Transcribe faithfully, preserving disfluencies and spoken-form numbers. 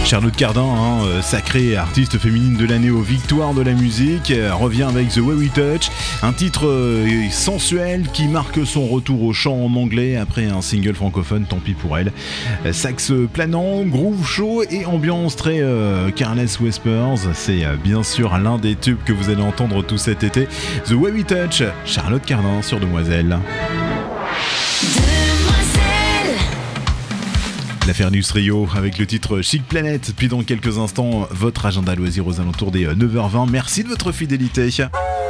Charlotte Cardin, hein, euh, sacrée artiste féminine de l'année aux victoires de la musique, euh, revient avec The Way We Touch, un titre euh, sensuel qui marque son retour au chant en anglais après un single francophone, tant pis pour elle. Euh, sax planant, groove chaud et ambiance très euh, Careless Whispers, c'est euh, bien sûr l'un des tubes que vous allez entendre tout cet été. The Way We Touch, Charlotte Cardin sur Demoiselle. L'affaire Nus Rio avec le titre Chic Planet, puis dans quelques instants votre agenda loisirs aux alentours des neuf heures vingt. Merci de votre fidélité.